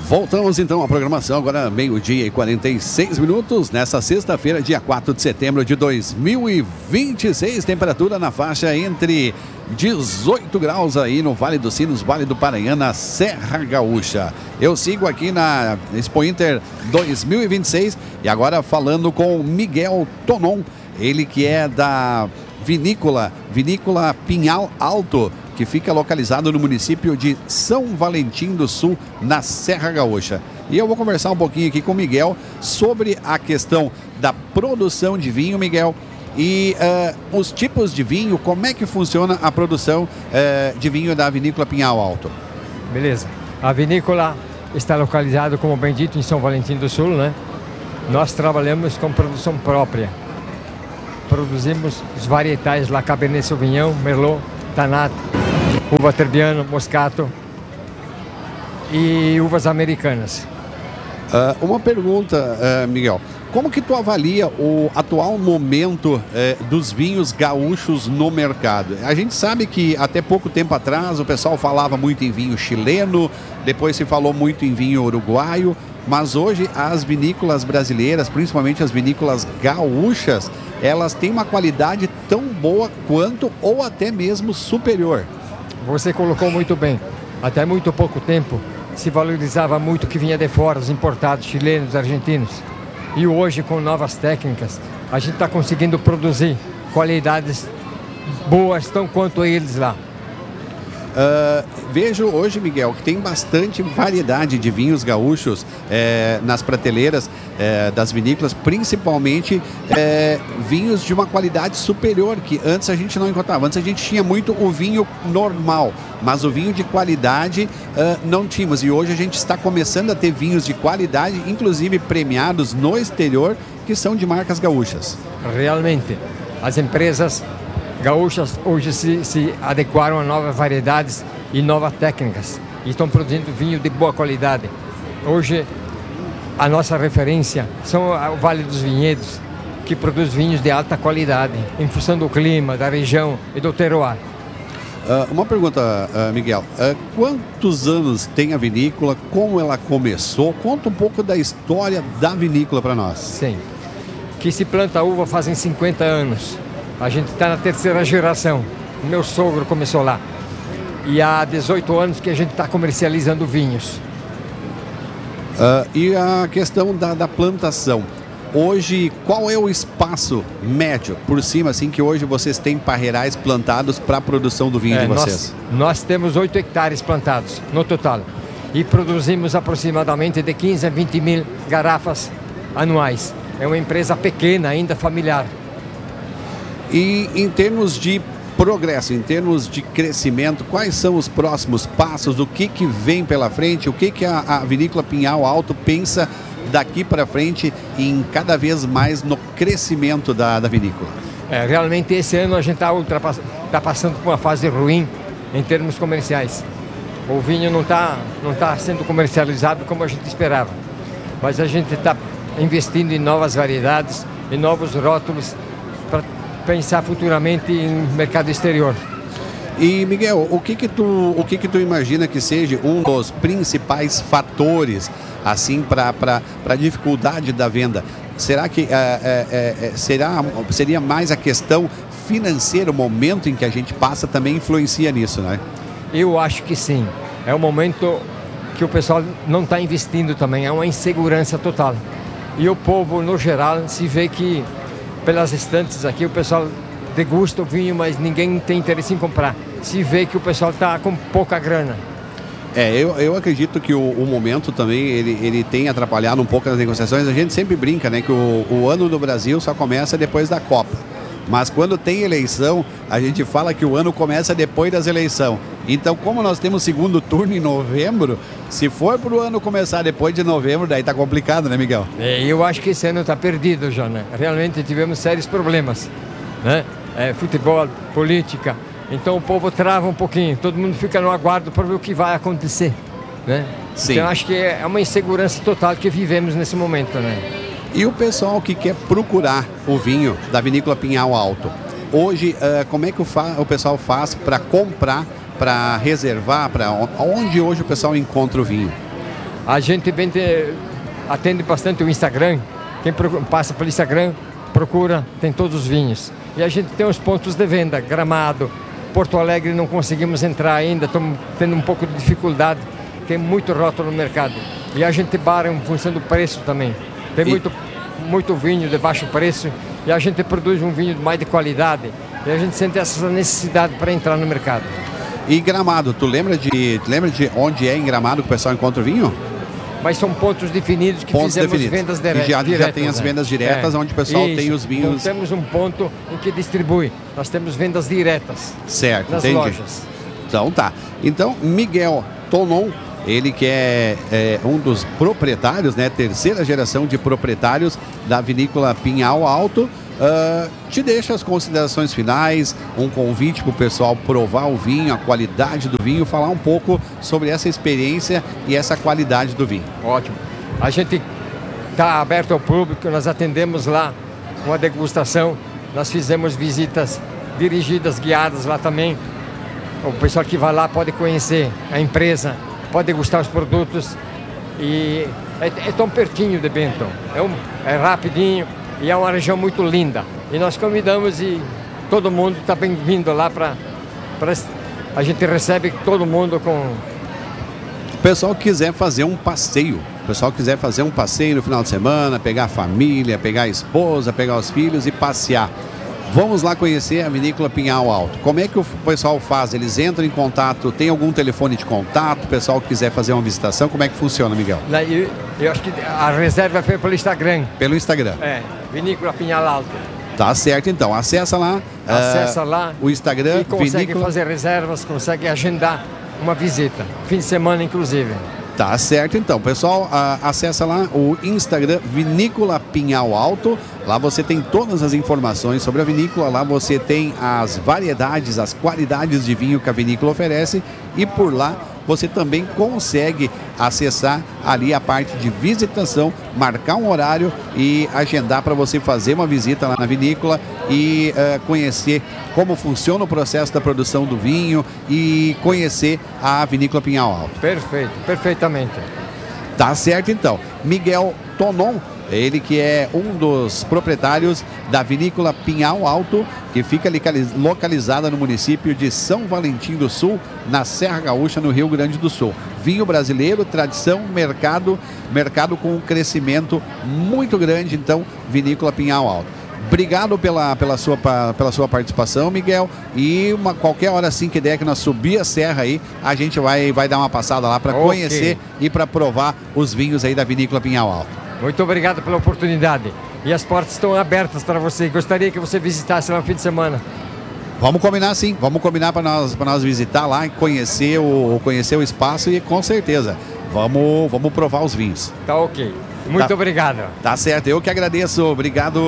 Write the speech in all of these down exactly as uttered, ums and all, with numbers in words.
Voltamos então à programação, agora meio-dia e quarenta e seis minutos, nessa sexta-feira, dia quatro de setembro de dois mil e vinte e seis, temperatura na faixa entre dezoito graus aí no Vale dos Sinos, Vale do Paranhana, Serra Gaúcha. Eu sigo aqui na Expo Inter dois mil e vinte e seis e agora falando com Miguel Tonon, ele que é da vinícola, Vinícola Pinhal Alto, que fica localizado no município de São Valentim do Sul, na Serra Gaúcha. E eu vou conversar um pouquinho aqui com o Miguel sobre a questão da produção de vinho, Miguel, e uh, os tipos de vinho, como é que funciona a produção uh, de vinho da Vinícola Pinhal Alto. Beleza. A vinícola está localizada, como bem dito, em São Valentim do Sul, né? Nós trabalhamos com produção própria. Produzimos os varietais lá, Cabernet Sauvignon, Merlot, Tannat, uva Trebbiano, Moscato e uvas americanas. Uh, uma pergunta, uh, Miguel. Como que tu avalia o atual momento uh, dos vinhos gaúchos no mercado? A gente sabe que até pouco tempo atrás o pessoal falava muito em vinho chileno, depois se falou muito em vinho uruguaio, mas hoje as vinícolas brasileiras, principalmente as vinícolas gaúchas, elas têm uma qualidade tão boa quanto ou até mesmo superior. Você colocou muito bem. Até muito pouco tempo se valorizava muito o que vinha de fora, os importados chilenos, argentinos. E hoje, com novas técnicas, a gente está conseguindo produzir qualidades boas, tão quanto eles lá. Uh, vejo hoje, Miguel, que tem bastante variedade de vinhos gaúchos eh, nas prateleiras eh, das vinícolas, principalmente eh, vinhos de uma qualidade superior, que antes a gente não encontrava. Antes a gente tinha muito o vinho normal, mas o vinho de qualidade uh, não tínhamos. E hoje a gente está começando a ter vinhos de qualidade, inclusive premiados no exterior, que são de marcas gaúchas. Realmente, as empresas gaúchas hoje se, se adequaram a novas variedades e novas técnicas e estão produzindo vinho de boa qualidade. Hoje a nossa referência são o Vale dos Vinhedos, que produz vinhos de alta qualidade em função do clima, da região e do terroir. Uh, uma pergunta, uh, Miguel, uh, quantos anos tem a vinícola, como ela começou? Conta um pouco da história da vinícola para nós. Sim, que se planta uva fazem cinquenta anos. A gente está na terceira geração. O meu sogro começou lá. E há dezoito anos que a gente está comercializando vinhos. Uh, e a questão da, da plantação. Hoje, qual é o espaço médio por cima, assim, que hoje vocês têm parreirais plantados para a produção do vinho é, de vocês? Nós, nós temos oito hectares plantados no total. E produzimos aproximadamente de quinze a vinte mil garrafas anuais. É uma empresa pequena, ainda familiar. E em termos de progresso, em termos de crescimento, quais são os próximos passos? O que, que vem pela frente? O que, que a, a Vinícola Pinhal Alto pensa daqui para frente em cada vez mais no crescimento da, da vinícola? É, realmente esse ano a gente está tá passando por uma fase ruim em termos comerciais. O vinho não está não tá sendo comercializado como a gente esperava. Mas a gente está investindo em novas variedades, em novos rótulos, para pensar futuramente em mercado exterior. E Miguel, o que que tu, o que que tu imagina que seja um dos principais fatores assim para para a dificuldade da venda? Será que é, é, é, será, seria mais a questão financeira, o momento em que a gente passa também influencia nisso, né? Eu acho que sim. É um momento que o pessoal não está investindo também, é uma insegurança total. E o povo, no geral, se vê que pelas estantes aqui o pessoal degusta o vinho, mas ninguém tem interesse em comprar. Se vê que o pessoal está com pouca grana. É, eu, eu acredito que o, o momento também, ele, ele tem atrapalhado um pouco as negociações. A gente sempre brinca, né, que o, o ano do Brasil só começa depois da Copa. Mas quando tem eleição, a gente fala que o ano começa depois das eleições. Então, como nós temos segundo turno em novembro, se for para o ano começar depois de novembro, daí tá complicado, né, Miguel? É, eu acho que esse ano está perdido já, né? Realmente tivemos sérios problemas, né? É, futebol, política. Então o povo trava um pouquinho, todo mundo fica no aguardo para ver o que vai acontecer, né? Sim. Então, eu acho que é uma insegurança total que vivemos nesse momento, né? E o pessoal que quer procurar o vinho da Vinícola Pinhal Alto, hoje, uh, como é que o, fa- o pessoal faz para comprar, para reservar, para onde hoje o pessoal encontra o vinho? A gente vende, atende bastante o Instagram. Quem passa pelo Instagram procura, tem todos os vinhos. E a gente tem os pontos de venda, Gramado, Porto Alegre não conseguimos entrar ainda, estamos tendo um pouco de dificuldade, tem muito rótulo no mercado. E a gente bara em função do preço também. Tem e... muito, muito vinho de baixo preço e a gente produz um vinho mais de qualidade. E a gente sente essa necessidade para entrar no mercado. E Gramado, tu lembra de, tu lembra de onde é em Gramado que o pessoal encontra o vinho? Mas são pontos definidos que pontos fizemos definidos. vendas dire já, diretas. Já tem as vendas né? diretas, é. onde o pessoal Isso. tem os vinhos. Não temos um ponto em que distribui. Nós temos vendas diretas. Certo, nas entendi. lojas. Então tá. Então, Miguel Tonon, ele que é, é um dos proprietários, né? Terceira geração de proprietários da vinícola Pinhal Alto. Uh, te deixa as considerações finais, um convite para o pessoal provar o vinho, a qualidade do vinho, falar um pouco sobre essa experiência e essa qualidade do vinho. Ótimo. A gente está aberto ao público, nós atendemos lá uma degustação, nós fizemos visitas dirigidas, guiadas lá também. O pessoal que vai lá pode conhecer a empresa, pode degustar os produtos e é, é tão pertinho de Benton, é, um, é rapidinho. E é uma região muito linda. E nós convidamos e todo mundo está bem-vindo lá para... A gente recebe todo mundo com... O pessoal quiser fazer um passeio, o pessoal quiser fazer um passeio no final de semana, pegar a família, pegar a esposa, pegar os filhos e passear. Vamos lá conhecer a vinícola Pinhal Alto. Como é que o pessoal faz? Eles entram em contato, tem algum telefone de contato? O pessoal que quiser fazer uma visitação, como é que funciona, Miguel? Eu, eu acho que a reserva foi pelo Instagram. Pelo Instagram. É, Vinícola Pinhal Alto. Tá certo, então. Acessa lá. Acessa uh, lá. O Instagram. E consegue vinícola... fazer reservas, consegue agendar uma visita. Fim de semana, inclusive. Tá certo, então. Pessoal, uh, acessa lá o Instagram Vinícola Pinhal Alto. Lá você tem todas as informações sobre a vinícola. Lá você tem as variedades, as qualidades de vinho que a vinícola oferece. E por lá você também consegue acessar ali a parte de visitação, marcar um horário e agendar para você fazer uma visita lá na vinícola e uh, conhecer como funciona o processo da produção do vinho e conhecer a vinícola Pinhal Alto. Perfeito, perfeitamente. Tá certo, então. Miguel Tonon, ele que é um dos proprietários da vinícola Pinhal Alto, que fica localizada no município de São Valentim do Sul, na Serra Gaúcha, no Rio Grande do Sul. Vinho brasileiro, tradição, mercado, mercado com um crescimento muito grande, então, vinícola Pinhal Alto. Obrigado pela, pela, sua, pela sua participação, Miguel. E uma, qualquer hora assim que der que nós subir a serra aí, a gente vai, vai dar uma passada lá para okay. conhecer e para provar os vinhos aí da vinícola Pinhal Alto. Muito obrigado pela oportunidade. E as portas estão abertas para você. Gostaria que você visitasse lá no fim de semana. Vamos combinar sim, vamos combinar para nós, para nós visitar lá e conhecer o, conhecer o espaço e com certeza vamos, vamos provar os vinhos. Tá ok. Muito tá, obrigado. Tá certo, eu que agradeço. Obrigado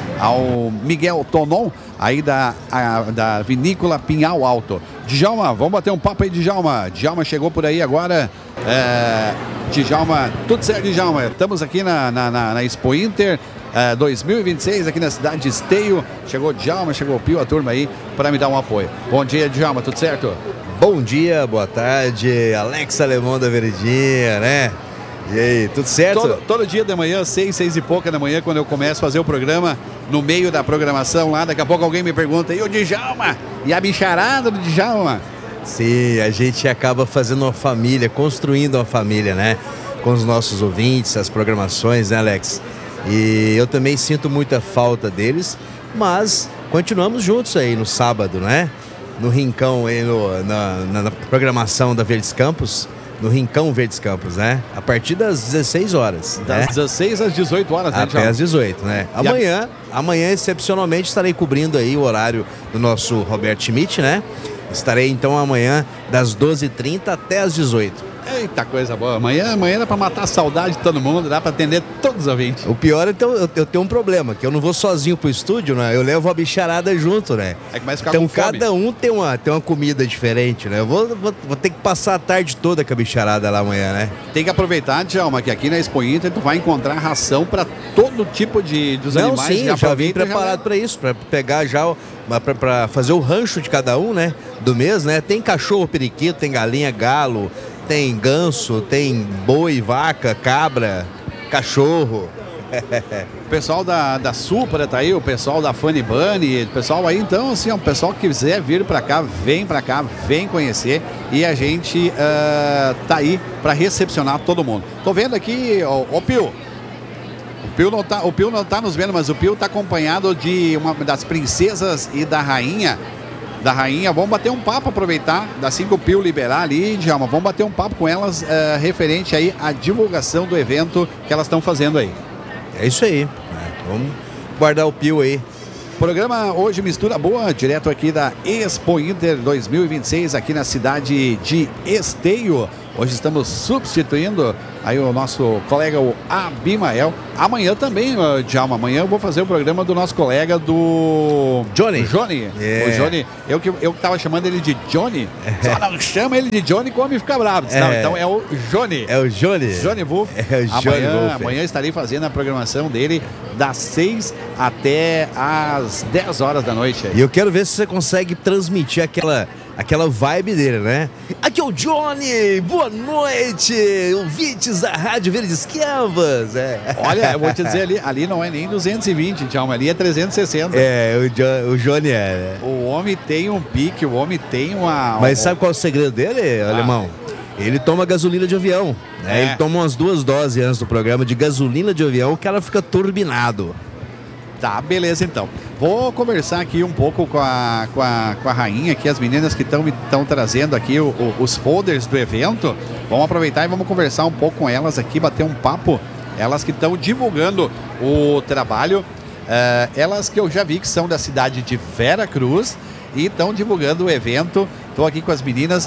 ao Miguel Tonon, aí da, a, da vinícola Pinhal Alto. Djalma, vamos bater um papo aí, Djalma. Djalma chegou por aí agora. É, Djalma, tudo certo, Djalma? Estamos aqui na, na, na, na Expo Inter é, dois mil e vinte e seis, aqui na cidade de Esteio. Chegou Djalma, chegou o Pio, a turma aí, para me dar um apoio. Bom dia, Djalma, tudo certo? Bom dia, boa tarde, Alex Alemão da Verdinha, né? E aí, tudo certo? Todo, todo dia de manhã, seis, seis e pouca da manhã, quando eu começo a fazer o programa, no meio da programação lá, daqui a pouco alguém me pergunta, e o Djalma? E a bicharada do Djalma? Sim, a gente acaba fazendo uma família, construindo uma família, né? Com os nossos ouvintes, as programações, né, Alex? E eu também sinto muita falta deles, mas continuamos juntos aí no sábado, né? No Rincão, aí no, na, na, na programação da Verdes Campos, no Rincão Verdes Campos, né? A partir das dezesseis horas. Das né? dezesseis às dezoito horas, né, Até às dezoito, né? Amanhã, a... amanhã, excepcionalmente, estarei cobrindo aí o horário do nosso Roberto Schmidt, né? Estarei, então, amanhã, das doze e trinta até às dezoito. Eita, coisa boa. Amanhã, amanhã dá pra matar a saudade de todo mundo, dá pra atender todos os ouvintes. O pior é que eu, eu tenho um problema, que eu não vou sozinho pro estúdio, né? Eu levo a bicharada junto, né? É que mais ficar então com fome. Cada um tem uma, tem uma comida diferente, né? Eu vou, vou, vou ter que passar a tarde toda com a bicharada lá amanhã, né? Tem que aproveitar, Djalma, que aqui na Expo Inter tu vai encontrar ração pra todo tipo de dos não, animais. Sim, já, já vim preparado já... pra isso, pra pegar já... Pra, pra fazer o rancho de cada um, né? Do mês, né? Tem cachorro, periquito, tem galinha, galo, tem ganso, tem boi, vaca, cabra, cachorro. O pessoal da, da Supra tá aí, o pessoal da Funny Bunny, o pessoal aí, então, assim, ó, o pessoal que quiser vir pra cá, vem pra cá, vem conhecer e a gente uh, tá aí pra recepcionar todo mundo. Tô vendo aqui, ó, o Pio, o Pio não tá, o Pio não tá nos vendo, mas o Pio tá acompanhado de uma das princesas e da rainha, da rainha, vamos bater um papo, aproveitar, assim que o Pio liberar ali, Djalma, vamos bater um papo com elas, uh, referente aí à divulgação do evento que elas estão fazendo aí. É isso aí. Vamos guardar o Pio aí. Programa hoje mistura boa, direto aqui da Expo Inter dois mil e vinte e seis, aqui na cidade de Esteio. Hoje estamos substituindo aí o nosso colega, o Abimael. Amanhã também, uh, Djalma, amanhã eu vou fazer o programa do nosso colega do... Johnny. Johnny. Yeah. O Johnny, eu que eu que tava chamando ele de Johnny, só não chama ele de Johnny, como fica bravo. É. Não, então é o Johnny. É o Johnny. Johnny Wolf. É o Johnny amanhã, Wolf. Amanhã estarei fazendo a programação dele das seis até as dez horas da noite. E eu quero ver se você consegue transmitir aquela... aquela vibe dele, né? Aqui é o Johnny, boa noite, ouvintes da Rádio Verdes Canvas. É. Olha, eu vou te dizer ali, ali não é nem duzentos e vinte, Djalma, ali é trezentos e sessenta. É, o, jo, o Johnny é. O homem tem um pique, o homem tem uma... Mas sabe qual é o segredo dele, ah. alemão? Ele toma gasolina de avião, né? É. Ele toma umas duas doses antes do programa de gasolina de avião que ela fica turbinado. Tá, beleza então. Vou conversar aqui um pouco com a, com a, com a rainha, aqui, as meninas que estão trazendo aqui o, o, os folders do evento. Vamos aproveitar e vamos conversar um pouco com elas aqui, bater um papo. Elas que estão divulgando o trabalho. Uh, elas que eu já vi que são da cidade de Vera Cruz e estão divulgando o evento. Estou aqui com as meninas.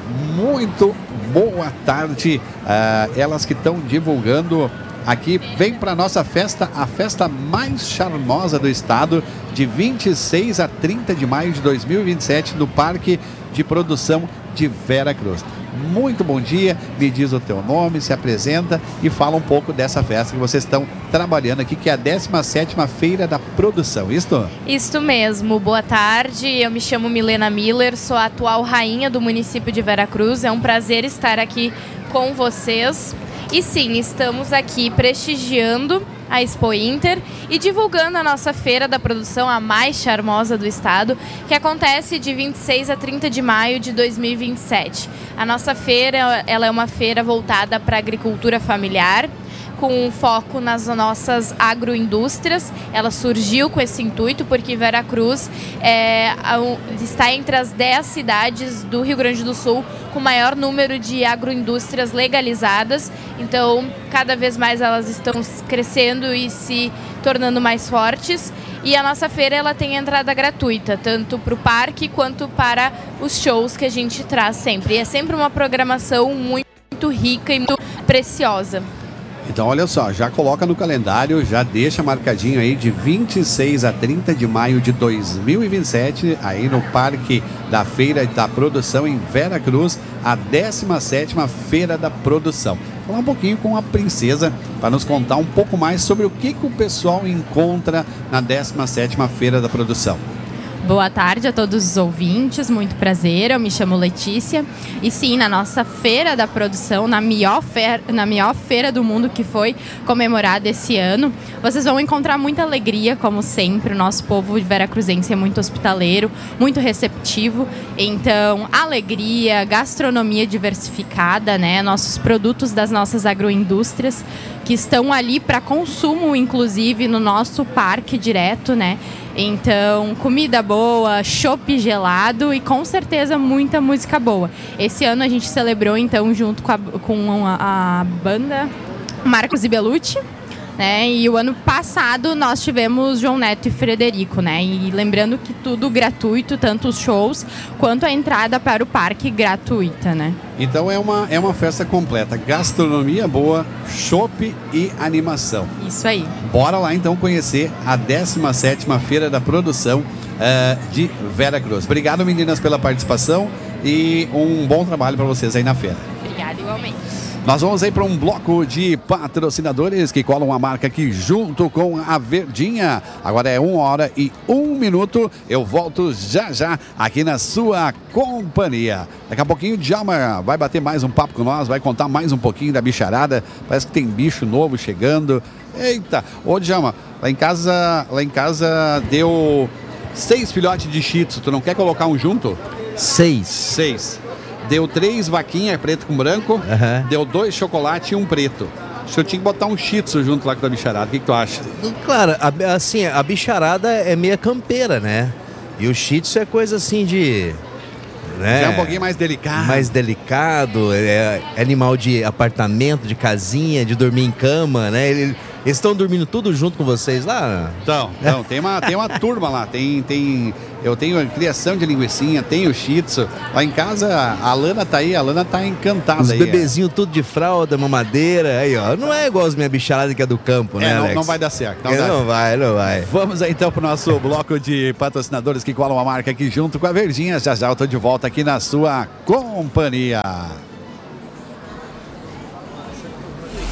Muito boa tarde. Uh, elas que estão divulgando... Aqui vem para nossa festa, a festa mais charmosa do estado, de vinte e seis a trinta de maio de dois mil e vinte e sete, no Parque de Produção de Vera Cruz. Muito bom dia, me diz o teu nome, se apresenta e fala um pouco dessa festa que vocês estão trabalhando aqui, que é a décima sétima Feira da Produção, isto? Isto mesmo, boa tarde, eu me chamo Milena Miller, sou a atual rainha do município de Vera Cruz, é um prazer estar aqui com vocês. E sim, estamos aqui prestigiando a Expo Inter e divulgando a nossa Feira da Produção, a mais charmosa do estado, que acontece de vinte e seis a trinta de maio de dois mil e vinte e sete. A nossa feira, ela é uma feira voltada para a agricultura familiar, com foco nas nossas agroindústrias. Ela surgiu com esse intuito porque Vera Cruz é, está entre as dez cidades do Rio Grande do Sul com maior número de agroindústrias legalizadas. Então, cada vez mais elas estão crescendo e se tornando mais fortes. E a nossa feira ela tem entrada gratuita, tanto para o parque quanto para os shows que a gente traz sempre. E é sempre uma programação muito rica e muito preciosa. Então, olha só, já coloca no calendário, já deixa marcadinho aí de vinte e seis a trinta de maio de dois mil e vinte e sete, aí no Parque da Feira da Produção em Vera Cruz, a décima sétima Feira da Produção. Vou falar um pouquinho com a princesa para nos contar um pouco mais sobre o que, que o pessoal encontra na décima sétima Feira da Produção. Boa tarde a todos os ouvintes, muito prazer, eu me chamo Letícia e sim, na nossa Feira da Produção, na maior feira, na maior feira do mundo que foi comemorada esse ano, vocês vão encontrar muita alegria, como sempre, o nosso povo veracruzense é muito hospitaleiro, muito receptivo, então alegria, gastronomia diversificada, né, nossos produtos das nossas agroindústrias que estão ali para consumo, inclusive no nosso parque direto, né? Então, comida boa, chopp gelado e com certeza muita música boa. Esse ano a gente celebrou então junto com a, com a, a banda Marcos e Belucci, né? E o ano passado nós tivemos João Neto e Frederico, né? E lembrando que tudo gratuito, tanto os shows quanto a entrada para o parque gratuita, né? Então é uma, é uma festa completa, gastronomia boa, chopp e animação. Isso aí. Bora lá então conhecer a décima sétima Feira da Produção uh, de Vera Cruz. Obrigado, meninas, pela participação e um bom trabalho para vocês aí na feira. Obrigada, igualmente. Nós vamos aí para um bloco de patrocinadores que colam a marca aqui junto com a Verdinha. Agora é uma hora e um minuto. Eu volto já já aqui na sua companhia. Daqui a pouquinho o Djalma vai bater mais um papo com nós, vai contar mais um pouquinho da bicharada. Parece que tem bicho novo chegando. Eita! Ô Djalma, lá em casa, lá em casa deu seis filhotes de shih tzu. Tu não quer colocar um junto? Seis. Seis. Deu três vaquinhas, preto com branco. Uhum. Deu dois chocolates e um preto. Acho que eu tinha que botar um shih tzu junto lá com a bicharada. O que, que tu acha? Claro, a, assim, a bicharada é meia campeira, né? E o shih tzu é coisa assim de... Né? Já é um pouquinho mais delicado. Mais delicado, é, é animal de apartamento, de casinha, de dormir em cama, né? Ele, eles estão dormindo tudo junto com vocês lá? Então, então tem, uma, tem uma turma lá. Tem, tem, eu tenho a criação de linguicinha, tenho shih tzu. Lá em casa, a Lana tá aí, a Lana tá encantada. Os aí. bebezinhos tudo de fralda, mamadeira. Aí, ó. Não é igual as minhas bicharadas que é do campo, né, É, não, Alex? não vai dar certo. Não, É, dá. não vai, não vai. Vamos aí, então para o nosso bloco de patrocinadores que colam a marca aqui junto com a Verdinha. Já já eu tô de volta aqui na sua companhia.